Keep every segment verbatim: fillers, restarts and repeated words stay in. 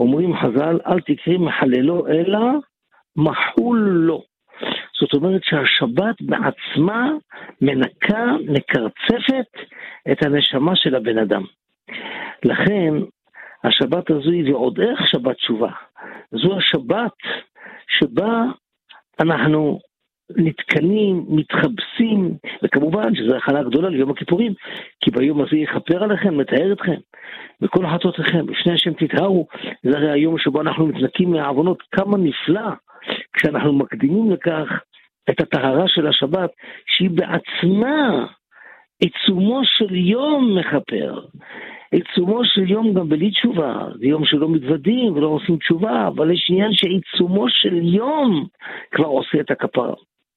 אומרים חז"ל, אל תקרי מחללו אלא מחול לו. זאת אומרת שהשבת בעצמה מנקה, מקרצפת את הנשמה של הבן אדם. לכן השבת הזו היא ועוד איך שבת תשובה. זו השבת שבה אנחנו נתקנים, מתחבסים, וכמובן שזו הכנה גדולה ליום הכיפורים, כי ביום הזה יכפר עליכם, מתאר אתכם, בכל חטאותיכם, בפני השם תטהרו. זה הרי היום שבו אנחנו מתנקים מהעוונות. כמה נפלא כשאנחנו מקדימים לכך את הטהרה של השבת, שהיא בעצמה עיצומו של יום מכפר, עיצומו של יום גם בלי תשובה. זה יום שלא מתוודים ולא עושים תשובה, אבל יש עניין שעיצומו של יום כבר עושה את הכפרה.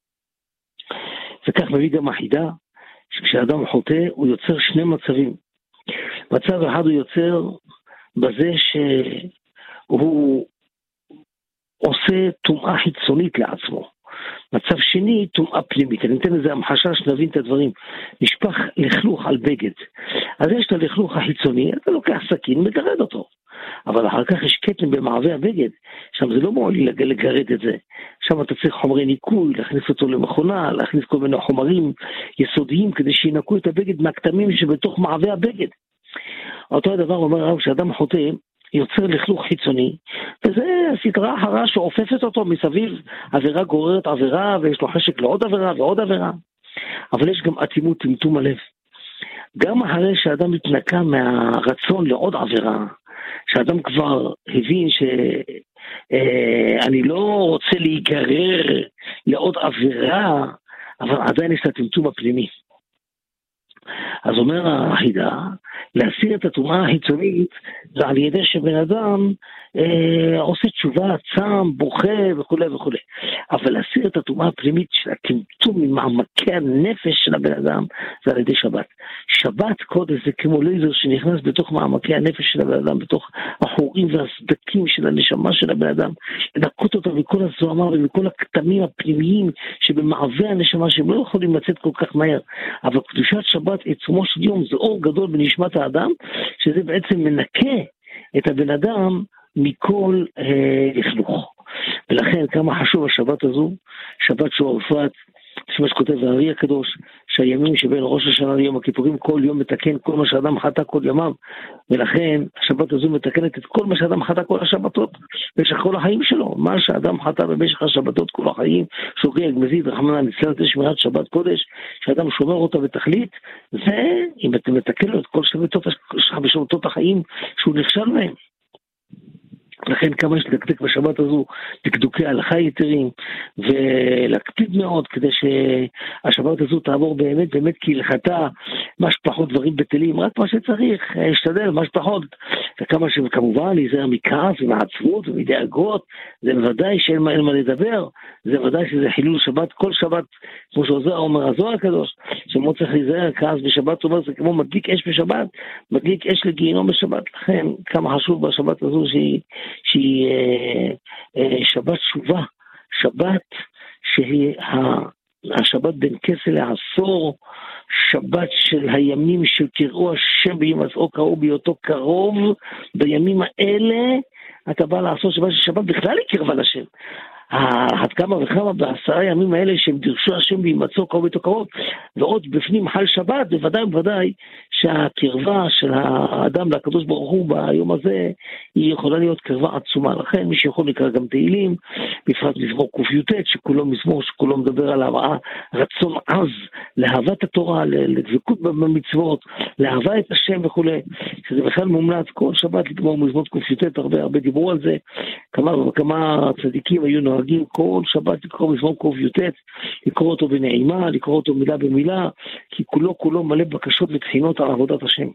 וכך מביא גם החידה, שכשאדם חוטא הוא יוצר שני מצבים. מצב אחד הוא יוצר בזה שהוא עושה טומאה חיצונית לעצמו. מצב שני, טומאה פנימית. אני אתן לזה המחשה שנבין את הדברים. נשפך לכלוך על בגד. אז יש את הלכלוך החיצוני, אתה לוקח סכין, מגרד אותו. אבל אחר כך יש קטן במעבה הבגד. שם זה לא מועיל לגרד את זה. שם אתה צריך חומרי ניקוי, להכניס אותו למכונה, להכניס כל מיני חומרים יסודיים, כדי שינקו את הבגד מהכתמים שבתוך מעבה הבגד. אותו הדבר אומר הרב, שאדם חוטא, יוצר לכלוך חיצוני, וזה סדרה אחרה שעופפת אותו מסביב. עבירה גוררת עבירה, ויש לו חשק לעוד עבירה ועוד עבירה. אבל יש גם אטימות, טמטום הלב. גם אחרי שאדם מתנקה מהרצון לעוד עבירה, שאדם כבר הבין שאני לא רוצה להיגרר לעוד עבירה, אבל עדיין יש את הטמטום הפנימי. אז אומר החידה, להסיר את הטומאה החיצונית, זה על ידי שבן אדם אה, עושה תשובה, צם, בוכה וכו' וכו'. אבל להסיר את הטומאה הפנימית של הטמטום ממעמקי הנפש של הבן אדם, זה על ידי שבת. שבת קודש זה כמו לייזר שנכנס בתוך מעמקי הנפש של הבן אדם, בתוך החורים והסדקים של הנשמה של הבן אדם, לנקות אותה מכל הזוהמה ומכל הכתמים הפנימיים שבמעבה הנשמה שהם לא יכולים לצאת כל כך מהר. אבל קדושת שבת, עצמו של יום, זה אור גדול בנשמת האדם, שזה בעצם מנקה את הבן אדם מכל אה, לכלוך. ולכן כמה חשוב השבת הזו, שבת שועפאט, מה שכותב הארי הקדוש, שהימים שבין ראש השנה ליום הכיפורים, כל יום מתקן כל מה שאדם חטא כל ימיו, ולכן השבת הזו מתקנת את כל מה שאדם חטא כל השבתות, במשך כל החיים שלו. מה שאדם חטא במשך השבתות כל החיים, שוגג, מזיד, רחמנא ליצלן, את שמירת שבת קודש, שאדם שומר אותה בתכלית, ואם אתה מתקן לו את כל שבתות החיים שהוא נכשל מהם. לכן כמה יש לדקדק בשבת הזו דקדוקי הלכה יתרים, ולהקפיד מאוד כדי שהשבת הזו תעבור באמת באמת כהלכתה, מה שפחות דברים בטלים, רק מה שצריך, להשתדל, מה שפחות, וכמה שכמובן להיזהר מכעס ומעצבות ומדאגות, זה בוודאי שאין מה, אין מה לדבר, זה ודאי שזה חילול שבת, כל שבת, כמו שעוזר אומר הזוהר הקדוש, שמו צריך להיזהר, כעס בשבת, אומר, זה כמו מדליק אש בשבת, מדליק אש לגיהינום בשבת. לכן כמה חשוב בשבת הזו שהיא שהיא אה, אה, שבת תשובה, שבת שהיא השבת בין כסה לעשור, שבת של הימים של קראו השם בימצאו קראו בהיותו קרוב. בימים האלה אתה בא לעשות שבת שבת בכלל היא קרבה לשם. עד כמה וכמה בעשרה ימים האלה שהם דרשו השם בימצאו קרוב בהיותו קרוב, ועוד בפנים חל שבת, בוודאי ובוודאי שהקרבה של האדם לקדוש ברוך הוא ביום הזה היא יכולה להיות קרבה עצומה. לכן מי שיכול לקרוא גם תהילים, בפרט מזמור ק"ט, שכולו מזמור שכולו מדבר על רצון עז לאהבת התורה, לדבקות במצוות, לאהבה את השם וכו', שזה בכלל מומלץ כל שבת לגמור מזמור ק"ט. הרבה הרבה דיברו על זה, כמה וכמה צדיקים היו נוהגים כל שבת לקרוא מזמור ק"ט, לקרוא אותו בנעימה, לקרוא אותו מילה במילה, כי כולו כולו מלא בקשות ותחינות על עבודת השם.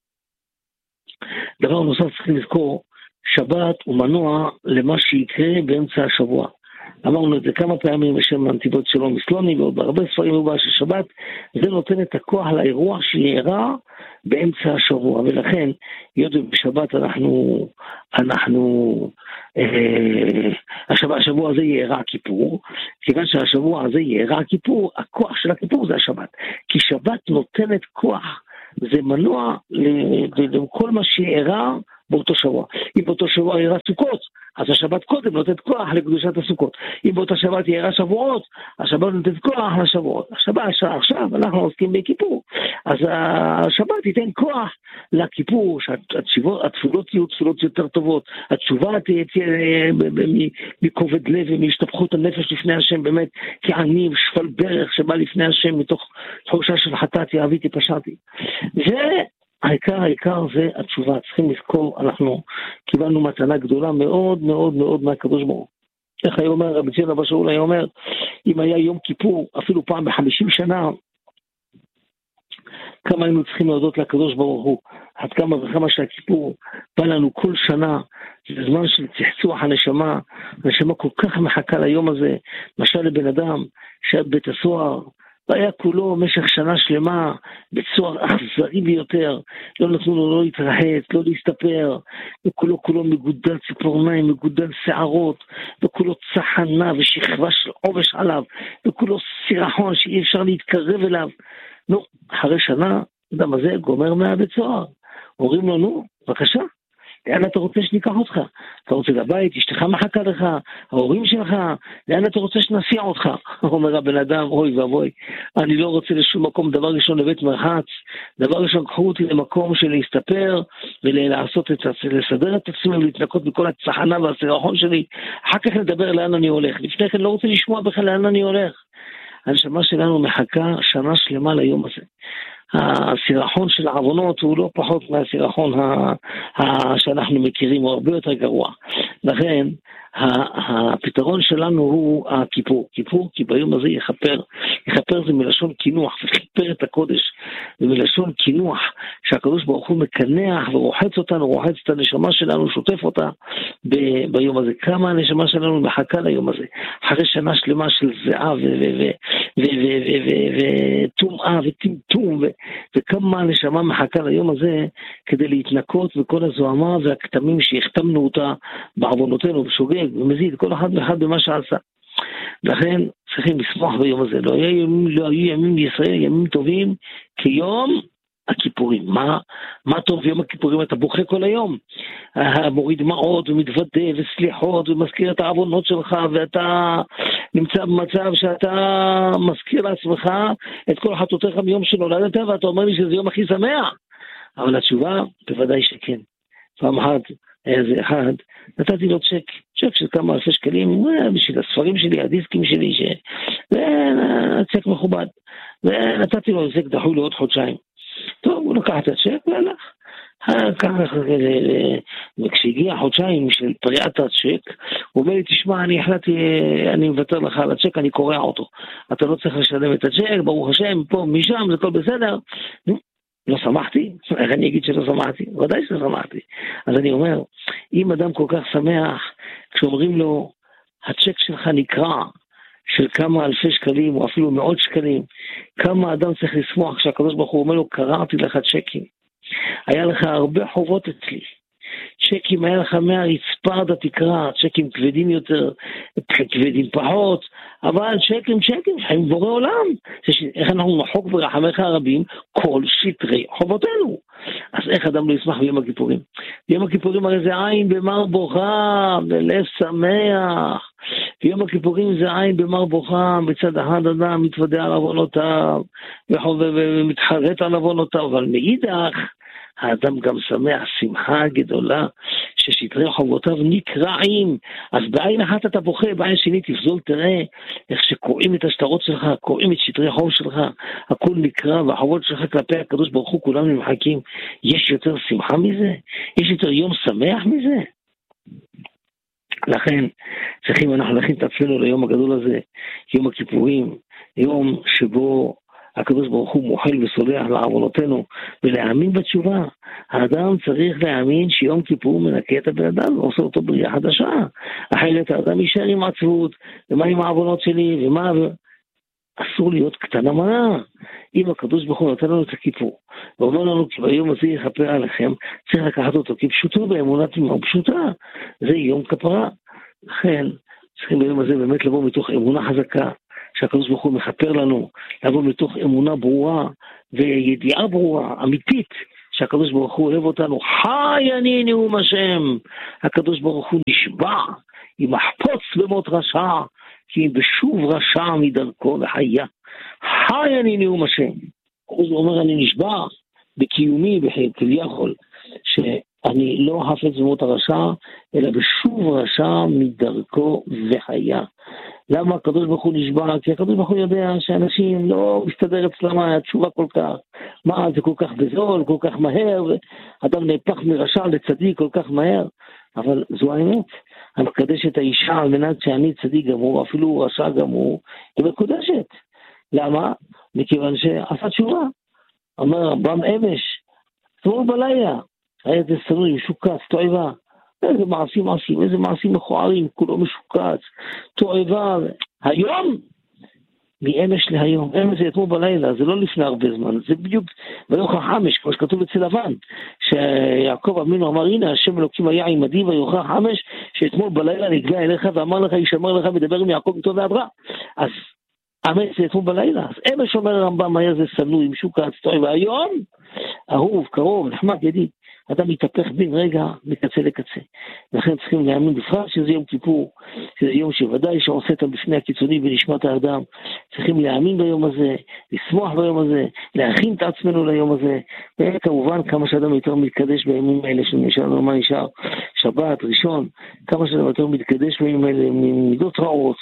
דבר נוסף צריכים לזכור, שבת הוא מנוע למה שיקרה באמצע השבוע. אמרנו את זה כמה פעמים בשם הנתיבות שלו מסלוני, ועוד בהרבה ספרים הוא בא ששבת, זה נותן את הכוח לאירוע שיארע באמצע השבוע. ולכן, יודעים בשבת אנחנו, אנחנו, אה, השבוע, השבוע הזה יארע כיפור, כיוון שהשבוע הזה יארע כיפור, הכוח של הכיפור זה השבת. כי שבת נותנת כוח, זה מנוע לכל מה שיארע באותו שבוע. אם באותו שבוע יראה סוכות, אז השבת קודם נותנת כוח לקדושת הסוכות. אם באותה שבת יראה שבועות, השבת נותנת כוח לשבועות. השבת, עכשיו אנחנו עוסקים בכיפור, אז השבת ייתן כוח לכיפור, שהתפילות יהיו תפילות יותר טובות, התשובה תהיה מכובד לב ומהשתפכות הנפש לפני השם, באמת כעני ושפל ברך שבא לפני השם מתוך תחושה של חטאתי, אהביתי, פשעתי. והעיקר, העיקר זה התשובה. צריכים לזכור, אנחנו קיבלנו מתנה גדולה מאוד מאוד מאוד מהקדוש ברוך הוא. איך היה אומר, רבי ציון אבא שאול היה אומר, אם היה יום כיפור, אפילו פעם בחמישים שנה, כמה היינו צריכים להודות לקדוש ברוך הוא, עד כמה וכמה שהכיפור בא לנו כל שנה, זה זמן של צחצוח הנשמה, הנשמה כל כך מחכה ליום הזה, משל לבן אדם שהיה בבית הסוהר, והיה כולו במשך שנה שלמה, בצוהר אכזרי ביותר, לא נתנו לו לא להתרחץ, לא להסתפר, וכולו כולו מגודל ציפורניים, מגודל שערות, וכולו צחנה ושכבה של עובש עליו, וכולו סירחון שאי אפשר להתקרב אליו. נו, אחרי שנה, אדם הזה גומר מהבית סוהר. אומרים לו, נו, בבקשה, לאן אתה רוצה שניקח אותך? אתה רוצה לבית, אשתך מחכה לך, ההורים שלך, לאן אתה רוצה שנסיע אותך? אומר הבן אדם, אוי ואבוי, אני לא רוצה לשום מקום, דבר ראשון לבית מרחץ, דבר ראשון קחו אותי למקום של להסתפר, ולעשות את זה, לסדר את עצמי, ולהתנקות מכל הצחנה והסירחון שלי, אחר כך נדבר לאן אני הולך, לפני כן לא רוצה לשמוע בכלל לאן אני הולך. הנשמה שלנו מחכה שנה שלמה ליום הזה. הסירחון של העוונות הוא לא פחות מהסירחון ה- ה- שאנחנו מכירים, הוא הרבה יותר גרוע. לכן הפתרון שלנו הוא הכיפור. כיפור, כי ביום הזה יחפר. יחפר זה מלשון כינוח, וכיפר את הקודש. זה מלשון כינוח, שהקדוש ברוך הוא מקנח ורוחץ אותנו, רוחץ את הנשמה שלנו, שוטף אותה ב- ביום הזה. כמה הנשמה שלנו מחכה ליום הזה. אחרי שנה שלמה של זיעה וטומאה וטמטום, וכמה הנשמה מחכה ליום הזה כדי להתנקות וכל הזוהמה והכתמים שהחתמנו אותה בעוונותינו, בשוגג ומזיד, כל אחד ואחד במה שעשה. לכן צריכים לשמוח ביום הזה. לא היו ימים, לא היו ימים בישראל, ימים טובים כיום הכיפורים. מה, מה טוב ביום הכיפורים? אתה בוכה כל היום, מוריד דמעות ומתוודה וסליחות ומזכיר את העוונות שלך, ואתה נמצא במצב שאתה מזכיר לעצמך את כל חטאותיך מיום שנולדת, ואתה אומר לי שזה יום הכי שמח. אבל התשובה בוודאי שכן. פעם אחת איזה אחד, נתתי לו צ'ק, צ'ק של כמה אלפי שקלים, בשביל הספרים שלי, הדיסקים שלי, ש... וצ'ק מכובד, ונתתי לו צ'ק דחוי לעוד חודשיים. טוב, הוא לקח את הצ'ק והלך. ככה, וכשהגיע חודשיים של פריעת הצ'ק, הוא אומר לי, תשמע, אני החלטתי, אני מוותר לך על הצ'ק, אני קורע אותו. אתה לא צריך לשלם את הצ'ק, ברוך השם, פה, משם, זה כל בסדר. לא שמחתי? איך אני אגיד שלא שמחתי? ודאי שלא שמחתי. אז אני אומר, אם אדם כל כך שמח, כשאומרים לו, הצ'ק שלך נקרע, של כמה אלפי שקלים, או אפילו מאות שקלים, כמה אדם צריך לשמוח כשהקדוש ברוך הוא אומר לו, קרעתי לך צ'קים. היה לך הרבה חובות אצלי. צ'קים היה לך מהרצפה עד התקרה, צ'קים כבדים יותר, כבדים פחות, אבל צ'קים, צ'קים, חיים בורא עולם. איך אנחנו נחוק ברחמך הרבים, כל שטרי חובותינו. אז איך אדם לא ישמח ביום הכיפורים? ביום הכיפורים הרי זה עין במר בוכה, בלב שמח. ביום הכיפורים זה עין במר בוכה, מצד אחד אדם מתוודע על עוונותיו, ומתחרט על עוונותיו, אבל מאידך, האדם גם שמח, שמחה גדולה, ששטרי חובותיו נקרעים. אז בעין אחת אתה בוכה, בעין שני תפזול, תראה איך שקוראים את השטרות שלך, קוראים את שטרי חוב שלך, הכל נקרע, והחובות שלך כלפי הקדוש ברוך הוא כולם נמחקים. יש יותר שמחה מזה? יש יותר יום שמח מזה? לכן צריכים אנחנו להכין את עצמנו ליום הגדול הזה, יום הכיפורים, יום שבו הקדוש ברוך הוא מוחל וסולח לעוונותינו, ולהאמין בתשובה. האדם צריך להאמין שיום כיפור מנקה את הבן אדם ועושה אותו בריאה חדשה. אחרת האדם יישאר עם עצבות, ומה עם העוונות שלי, ומה... אסור להיות קטנה מנה. אם הקדוש ברוך הוא נותן לנו את הכיפור, ואומר לנו כי ביום הזה יכפר עליכם, צריך לקחת אותו כפשוטו באמונה תמימה ופשוטה. זה יום כפרה. לכן צריכים ביום הזה באמת לבוא מתוך אמונה חזקה, שהקדוש ברוך הוא מכפר לנו, לבוא מתוך אמונה ברורה וידיעה ברורה, אמיתית, שהקדוש ברוך הוא אוהב אותנו, חי אני נאום השם, הקדוש ברוך הוא נשבע, אם אחפוץ במות רשע, כי אם בשוב רשע מדרכו לחיה, חי אני נאום השם. הוא אומר אני נשבע בקיומי כביכול, שאני לא חפץ במות הרשע, אלא בשוב רשע מדרכו וחיה. למה הקדוש ברוך הוא נשבע? כי הקדוש ברוך הוא יודע שאנשים לא מסתדר אצלם התשובה כל כך. מה, זה כל כך בזול, כל כך מהר, אדם נהפך מרשע לצדיק כל כך מהר. אבל זו האמת. המקדש את האישה על מנת שאני צדיק גמור, אפילו רשע גמור, היא מקודשת. למה? מכיוון שעשה תשובה. אומר רבם אמש, תראו בלילה, היה זה סנוי, משוקץ, תועבה. איזה מעשים מעשים, איזה מעשים מכוערים, כולו משוקץ, תועבה. היום, מאמש להיום, אמש זה אתמול בלילה, זה לא לפני הרבה זמן, זה בדיוק ויוכח חמש, כמו שכתוב אצל לבן, שיעקב אבינו אמר, הנה השם אלוקים היה עמדי ויוכח חמש, שאתמול בלילה נגלה אליך ואמר לך, ישמר לך ודבר עם יעקב איתו ועד רע. אז אמש זה אתמול בלילה, אז אמש אומר הרמב"ם, היה זה סנוי, משוקץ, תועבה. היום, אהוב, קרוב, נחמד, ידיד, אדם מתהפך בין רגע מקצה לקצה. לכן צריכים להאמין בפרט שזה יום כיפור, שזה יום שוודאי שעושה את המפנה הקיצוני בנשמת האדם. צריכים להאמין ביום הזה, לשמוח ביום הזה, להכין את עצמנו ליום הזה, וכמובן כמה שאדם יותר מתקדש בימים האלה שנשארנו מה נשאר, שבת, ראשון, כמה שאדם יותר מתקדש בימים האלה, ממידות רעות,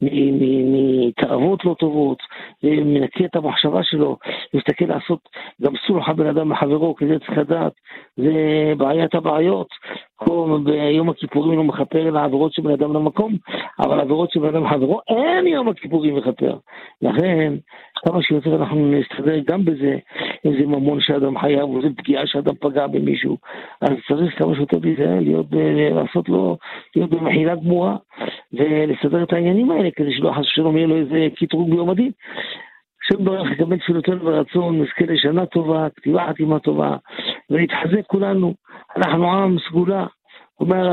מתאוות לא טובות, ומנקה את המחשבה שלו, מסתכל לעשות גם סולחה בין אדם לחברו, כזה צריך לדעת, זה בעיית הבעיות. כמו ביום הכיפורים לא מכפר אלא העבירות של בן אדם למקום, אבל העבירות של בן אדם לחברו אין יום הכיפורים מכפר. לכן כמה שיותר אנחנו נסתדר גם בזה, אם זה ממון שאדם חייב או זה פגיעה שאדם פגע במישהו, אז צריך כמה שיותר בזה להיות, לעשות לו, להיות במחילה גמורה ולסדר את העניינים האלה, כדי שלא חס ושלום יהיה לו איזה קיטרוג ביום הדין. השם ברך יקבל תפילותינו ברצון, נזכה לשנה טובה, כתיבה חתימה טובה, ולהתחזק כולנו. אנחנו עם סגולה. אומר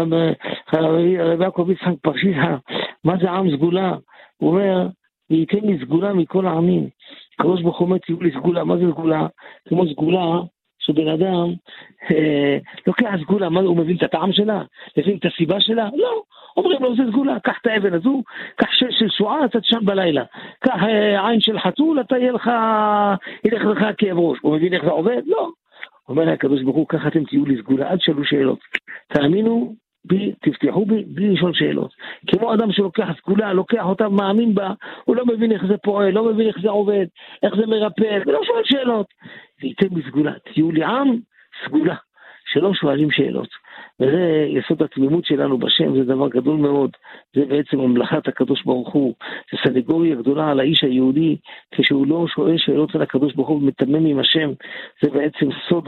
הרב יעקב יצחק פרשיסה, מה זה עם סגולה? הוא אומר, וייתן לי סגולה מכל העמים. הקדוש ברוך הוא אומר, תהיו לי סגולה. מה זה סגולה? כמו סגולה שבן אדם אה, לוקח סגולה, מה, הוא מבין את הטעם שלה? מבין את הסיבה שלה? לא. אומרים לו, זה סגולה, קח את האבן הזו, קח שש של שועה, אתה תשן בלילה. קח אה, עין של חתול, אתה יהיה לך, ילך לך כאב ראש. הוא מבין איך זה עובד? לא. אומר הקדוש ברוך הוא, ככה אתם תהיו לי סגולה, עד שאלו שאלות. תאמינו בי, תפתחו בי, בלי לשאול שאלות. כמו אדם שלוקח סגולה, לוקח אותה, מאמין בה, הוא לא מבין איך זה פועל, לא מבין איך זה עובד, איך זה מרפא, ולא שואל שאלות. וייתן בי סגולה, תהיו לי עם סגולה, שלא שואלים שאלות. וזה יסוד התמימות שלנו בשם, זה דבר גדול מאוד, זה בעצם ממלכת הקדוש ברוך הוא, זה סנגוריה גדולה על האיש היהודי, כשהוא לא שואל שאלות על הקדוש ברוך הוא ומתמם עם השם, זה בעצם סוד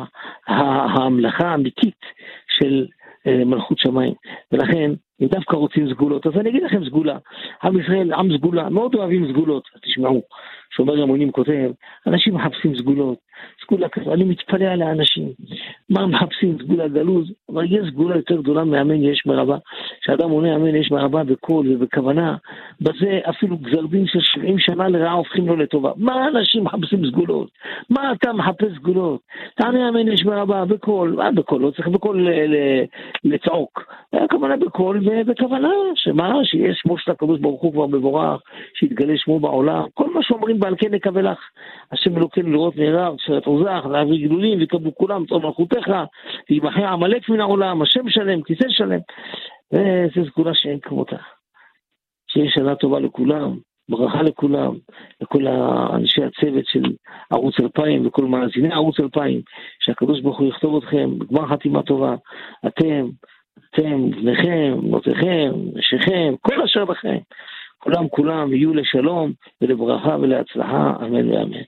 הממלכה האמיתית של מלכות שמיים. ולכן, אם דווקא רוצים סגולות, אז אני אגיד לכם סגולה, עם ישראל, עם סגולה, מאוד אוהבים סגולות, תשמעו, שאומר המונים כותב, אנשים מחפשים סגולות, סגולה כזו, אני מתפלא על האנשים, מה מחפשים סגולה גלוז, אבל יש סגולה יותר גדולה מאמן יש מרבה, שאדם עונה אמן יש מרבה בקול ובכוונה, בזה אפילו גזר דין של שבעים שנה לרעה הופכים לו לטובה. מה אנשים מחפשים סגולות? מה אתה מחפש סגולות? תענה אמן יש מרבה בקול, מה בקול? לא צריך בקול לצעוק, הכוונה בקול ובכוונה, שמה? שיש שמו של הקדוש ברוך הוא כבר מבורך, שיתגלה שמו בעולם, כל מה שאומרים בעל כן נקווה לך, השם אלוקינו לראות נערר, כשאת עוזך, להביא גדולים, ויקבלו כולם, תום מלכותך, וימחה עמלק מן העולם, השם שלם, כיסא שלם, וזו סגולה שאין כמותה. שיהיה שנה טובה לכולם, ברכה לכולם, לכל אנשי הצוות של ערוץ אלפיים, וכל מאזיני ערוץ אלפיים, שהקדוש ברוך הוא יכתוב אתכם, בגמר חתימה טובה, אתם, אתם, בניכם, בנותיכם, נשיכם, כל אשר בכם, כולם כולם יהיו לשלום ולברכה ולהצלחה, אמן ואמן.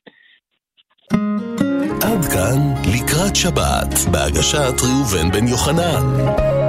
עד כאן לקראת שבת, בהגשת ראובן בן יוחנן.